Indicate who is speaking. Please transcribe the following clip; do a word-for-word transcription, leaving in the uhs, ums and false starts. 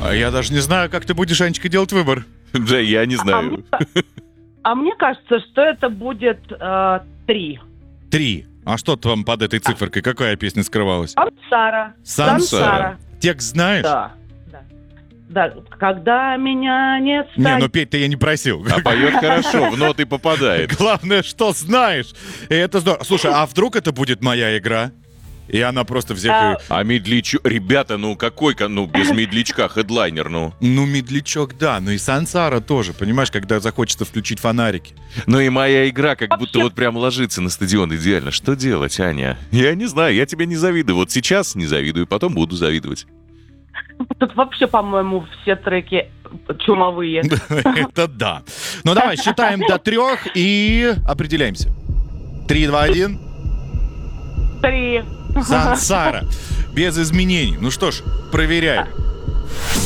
Speaker 1: А я даже не знаю, как ты будешь, Анечка, делать выбор.
Speaker 2: Да, я не
Speaker 3: А
Speaker 2: знаю.
Speaker 3: мне, а мне кажется, что это будет э, три.
Speaker 1: Три. А что там под этой циферкой? Какая песня скрывалась?
Speaker 3: Сансара.
Speaker 1: Сансара. Текст знаешь?
Speaker 3: Да. да. Да. Когда меня нет
Speaker 1: Не,
Speaker 3: станет...
Speaker 1: ну петь-то я не просил.
Speaker 2: А поет хорошо, в ноты попадает.
Speaker 1: Главное, что знаешь. И это здорово. Слушай, а вдруг это будет моя игра? И она просто всех...
Speaker 3: А,
Speaker 2: А медлячок... Ребята, ну какой, ну без медлячка, хедлайнер, ну.
Speaker 1: Ну, медлячок, да. Ну и Сансара тоже, понимаешь, когда захочется включить фонарики.
Speaker 2: Ну и моя игра как
Speaker 3: Вообще-
Speaker 2: будто вот прям ложится на стадион идеально. Что делать, Аня? Я не знаю, я тебе не завидую. Вот сейчас не завидую, потом буду завидовать.
Speaker 3: Тут вообще, по-моему, все треки чумовые.
Speaker 1: Это да. Ну давай, считаем до трех и определяемся. Три, два, один.
Speaker 3: Три.
Speaker 1: Сансара. Без изменений. Ну что ж, проверяем.